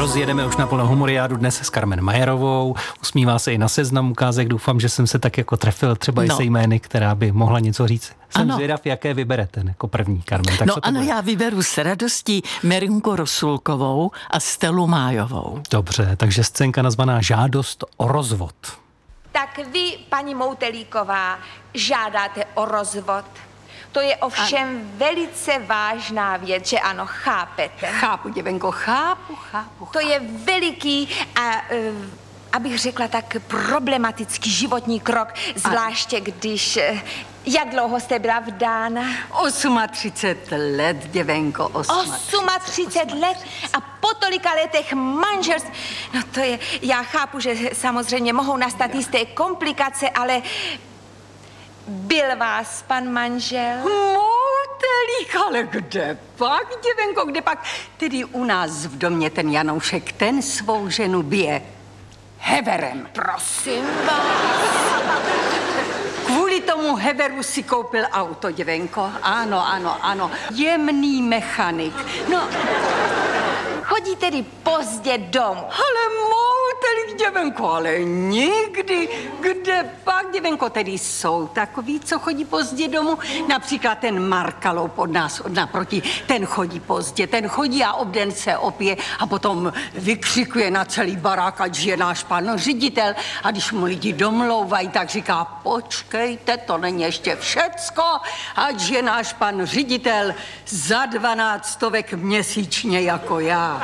Rozjedeme už na plnou humoriádu dnes s Carmen Majerovou. Usmívá se i na seznam ukázek. Doufám, že jsem se tak jako trefil třeba i se jmény, která by mohla něco říct. Jsem zvědav, jaké vyberete jako první, Carmen. Tak já vyberu s radostí Merinku Rosulkovou a Stelu Májovou. Dobře, takže scénka nazvaná Žádost o rozvod. Tak vy, paní Moutelíková, žádáte o rozvod. To je ovšem velice vážná věc, že ano, chápete? Chápu, děvenko, chápu. To je veliký a, abych řekla tak, problematický životní krok, zvláště když... Jak dlouho jste byla vdána? 38 let, děvenko, 38 let a po tolika letech manželství. No to je, já chápu, že samozřejmě mohou nastat jisté komplikace, ale byl vás pan manžel? Moutelík, ale kde pak, děvenko, kde pak? Tedy u nás v domě ten Janoušek, ten svou ženu bije heverem. Prosím vás. Kvůli tomu heveru si koupil auto, děvenko. Ano. Jemný mechanik. No. Chodí tedy pozdě domů. Ale Moutelík, děvenko, ale nikdy. Kde pak, děvenko, tedy jsou takový, co chodí pozdě domů? Například ten Markalou pod nás naproti. Ten chodí pozdě, ten chodí a obden se opije a potom vykřikuje na celý barák, ať je náš pan ředitel. A když mu lidi domlouvají, tak říká, počkejte, to není ještě všecko, ať je náš pan ředitel za 12 měsíčně jako já.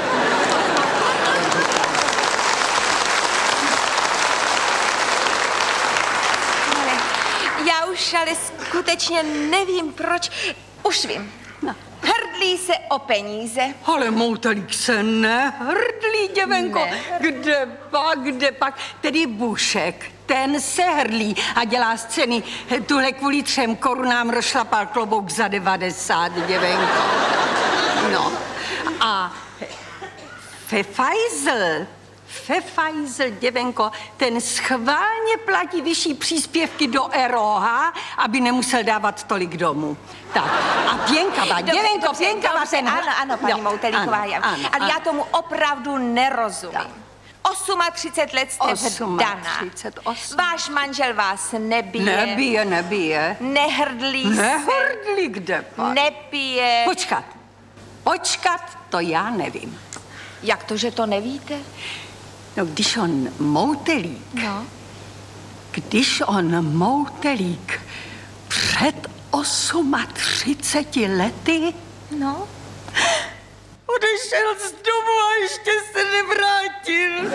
Já už ale skutečně nevím, proč. Už vím. No. Hrdlí se o peníze. Ale Moutelík se nehrdlí, děvenko. Kde pak? Tedy Bušek, ten se hrdlí a dělá scény. Tuhle kvůli 3 korunám rozšlapal klobouk za 90, děvenko. No. A Fefajzl, děvenko, ten schválně platí vyšší příspěvky do ROH, aby nemusel dávat tolik domů. Tak, a Pěnkava, děvenko, Pěnkava ten... Ano, paní Moutelíková, ale já tomu opravdu nerozumím. 38 let jste vdaná. Váš manžel vás nebije. Nebije. Nehrdlí se. Nehrdlí, kde pak? Nepije. Počkat, to já nevím. Jak to, že to nevíte? No, když on Moutelík před 38 lety odešel z domu a ještě se nevrátil.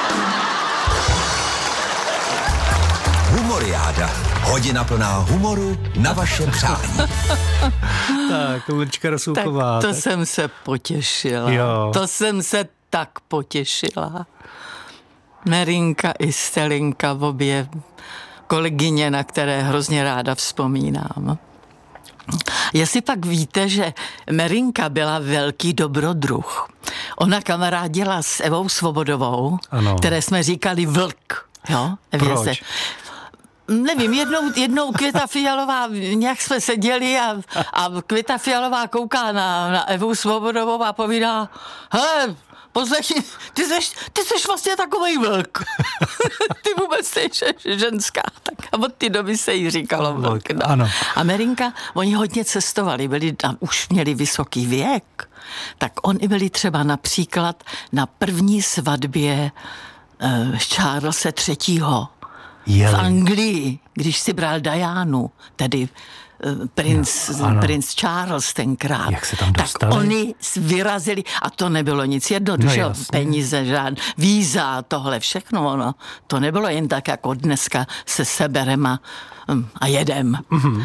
Humoriáda. Hodina plná humoru na vaše přání. Tak, Mrčka Rosulková. Tak to jsem se potěšila. Jo. To jsem se tak potěšila. Merinka i Stelinka, obě kolegyně, na které hrozně ráda vzpomínám. Jestli pak víte, že Merinka byla velký dobrodruh. Ona kamarádila s Evou Svobodovou, které jsme říkali Vlk. Jo? Proč? Nevím, jednou Květa Fialová, nějak jsme seděli a Květa Fialová kouká na Evu Svobodovou a povídá, hele, poslechni, ty seš vlastně takovej vlk. Ty vůbec nejsi ženská. Tak a od té doby se jí říkalo vlk. No. Ano. A Merinka, oni hodně cestovali, už měli vysoký věk, tak oni byli třeba například na první svatbě Charlese III. V Anglii, když si bral Dianu, tedy princ Charles tenkrát, jak se tam dostali? Tak oni vyrazili a to nebylo nic jednoduššího. Peníze, žádné víza, tohle všechno, ono. To nebylo jen tak, jako dneska se seberem a jedem.